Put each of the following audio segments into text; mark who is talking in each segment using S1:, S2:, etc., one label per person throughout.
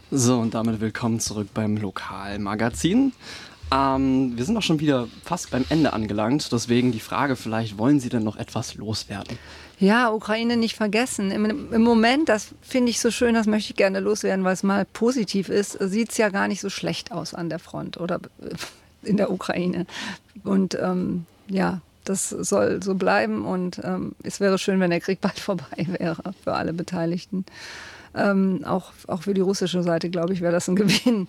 S1: So, und damit willkommen zurück beim Lokalmagazin. Wir sind auch schon wieder fast beim Ende angelangt, deswegen die Frage vielleicht, wollen Sie denn noch etwas loswerden?
S2: Ja, Ukraine nicht vergessen. Im Moment, das finde ich so schön, das möchte ich gerne loswerden, weil es mal positiv ist, sieht es ja gar nicht so schlecht aus an der Front oder in der Ukraine. Und ja, das soll so bleiben und es wäre schön, wenn der Krieg bald vorbei wäre für alle Beteiligten. Auch für die russische Seite, glaube ich, wäre das ein Gewinn.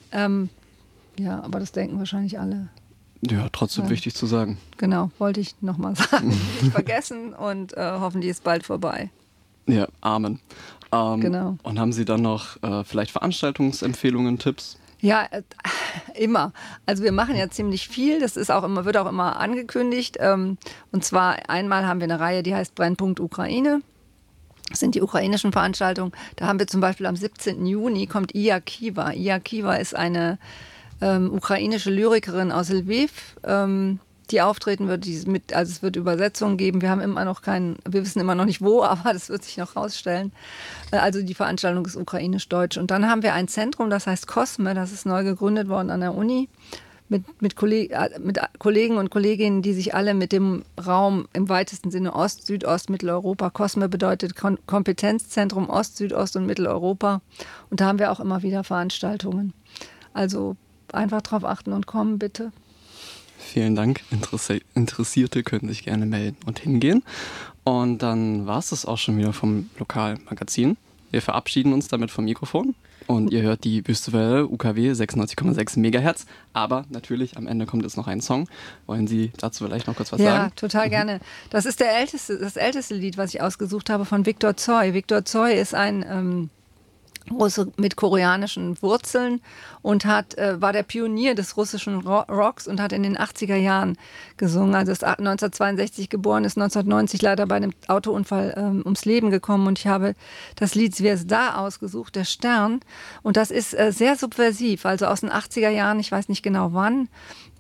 S2: Ja, aber das denken wahrscheinlich alle.
S1: Ja, trotzdem wichtig zu sagen.
S2: Genau, wollte ich nochmal sagen. Nicht vergessen und hoffentlich ist bald vorbei.
S1: Ja, Amen.
S2: Genau.
S1: Und haben Sie dann noch vielleicht Veranstaltungsempfehlungen, Tipps?
S2: Ja, immer. Also wir machen ja ziemlich viel. Das ist auch immer, wird auch immer angekündigt. Und zwar einmal haben wir eine Reihe, die heißt Brennpunkt Ukraine. Das sind die ukrainischen Veranstaltungen. Da haben wir zum Beispiel am 17. Juni kommt Iya Kiva. Iya Kiva ist eine ukrainische Lyrikerin aus Lviv, die auftreten wird. Also es wird Übersetzungen geben. Wir wissen immer noch nicht wo, aber das wird sich noch rausstellen. Also die Veranstaltung ist ukrainisch-deutsch. Und dann haben wir ein Zentrum, das heißt Cosme. Das ist neu gegründet worden an der Uni. Mit Kollegen und Kolleginnen, die sich alle mit dem Raum im weitesten Sinne Ost, Südost, Mitteleuropa. COSME bedeutet Kompetenzzentrum Ost, Südost und Mitteleuropa. Und da haben wir auch immer wieder Veranstaltungen. Also einfach drauf achten und kommen, bitte.
S1: Vielen Dank. Interessierte können sich gerne melden und hingehen. Und dann war es das auch schon wieder vom Lokalmagazin. Wir verabschieden uns damit vom Mikrofon. Und ihr hört die Wüstewelle UKW 96,6 MHz. Aber natürlich, am Ende kommt jetzt noch ein Song. Wollen Sie dazu vielleicht noch kurz was sagen?
S2: Ja, total gerne. Das ist das älteste Lied, was ich ausgesucht habe, von Viktor Tsoi. Viktor Tsoi ist ein Russe mit koreanischen Wurzeln und war der Pionier des russischen Rocks und hat in den 80er Jahren gesungen. Also ist 1962 geboren, ist 1990 leider bei einem Autounfall ums Leben gekommen. Und ich habe das Lied Zvezda ausgesucht, der Stern. Und das ist sehr subversiv, also aus den 80er Jahren, ich weiß nicht genau wann.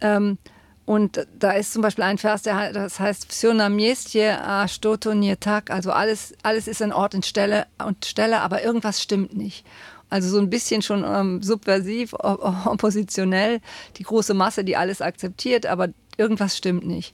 S2: Und da ist zum Beispiel ein Vers, das heißt Всё на месте, а что-то не так. Also alles ist an Ort und Stelle, aber irgendwas stimmt nicht. Also so ein bisschen schon subversiv, oppositionell. Die große Masse, die alles akzeptiert, aber irgendwas stimmt nicht.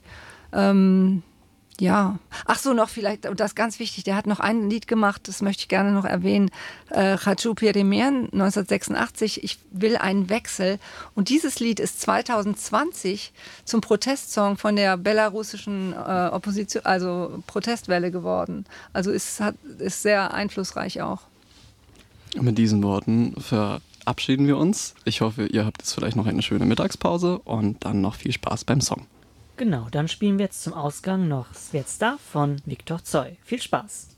S2: Ja. Ach so, noch vielleicht, und das ist ganz wichtig, der hat noch ein Lied gemacht, das möchte ich gerne noch erwähnen, Хочу перемен, 1986, ich will einen Wechsel. Und dieses Lied ist 2020 zum Protestsong von der belarussischen Opposition, also Protestwelle geworden. Also ist sehr einflussreich auch.
S1: Und mit diesen Worten verabschieden wir uns. Ich hoffe, ihr habt jetzt vielleicht noch eine schöne Mittagspause und dann noch viel Spaß beim Song.
S3: Genau, dann spielen wir jetzt zum Ausgang noch Zvezda von Viktor Tsoi. Viel Spaß!